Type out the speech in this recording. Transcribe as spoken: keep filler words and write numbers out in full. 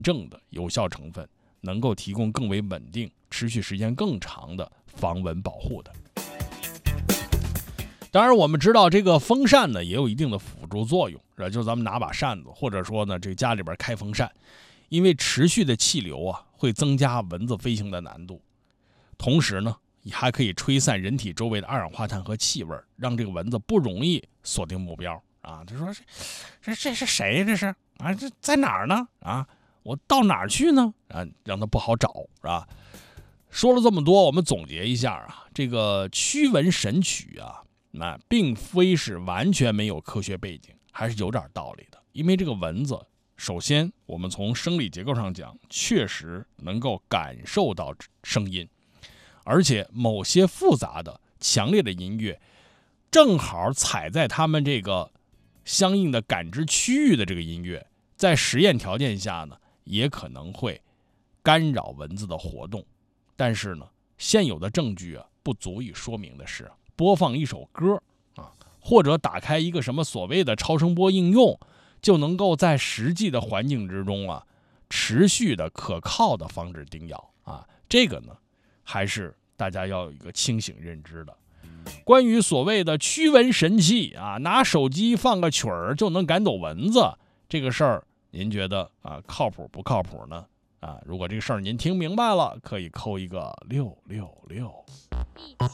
证的有效成分，能够提供更为稳定、持续时间更长的防蚊保护的。当然我们知道这个风扇呢也有一定的辅助作用，是吧？就咱们拿把扇子，或者说呢这个家里边开风扇，因为持续的气流啊会增加蚊子飞行的难度，同时呢也还可以吹散人体周围的二氧化碳和气味，让这个蚊子不容易锁定目标啊。他说这这这是谁？这是啊？这在哪儿呢？啊，我到哪儿去呢？啊，让他不好找，是吧？说了这么多，我们总结一下啊，这个驱蚊神曲啊。那并非是完全没有科学背景，还是有点道理的。因为这个蚊子，首先我们从生理结构上讲，确实能够感受到声音，而且某些复杂的、强烈的音乐，正好踩在他们这个相应的感知区域的这个音乐，在实验条件下呢，也可能会干扰蚊子的活动。但是呢，现有的证据啊，不足以说明的是。播放一首歌啊，或者打开一个什么所谓的超声波应用，就能够在实际的环境之中啊，持续的可靠的防止叮咬啊。这个呢，还是大家要有一个清醒认知的。关于所谓的驱蚊神器啊，拿手机放个曲儿就能赶走蚊子这个事儿，您觉得啊靠谱不靠谱呢？啊，如果这个事儿您听明白了，可以扣一个六六六。